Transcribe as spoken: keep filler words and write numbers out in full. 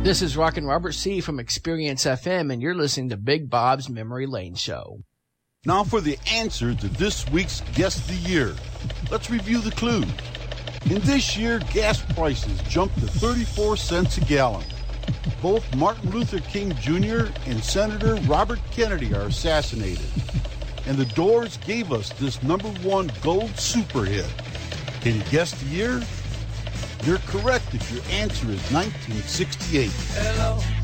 This is Rockin' Robert C. from Experience F M, and you're listening to Big Bob's Memory Lane Show. Now for the answer to this week's Guess the Year. Let's review the clues. In this year, gas prices jumped to thirty-four cents a gallon. Both Martin Luther King Junior and Senator Robert Kennedy are assassinated. And the Doors gave us this number one gold super hit. Can you guess the year? You're correct if your answer is nineteen sixty-eight. Hello.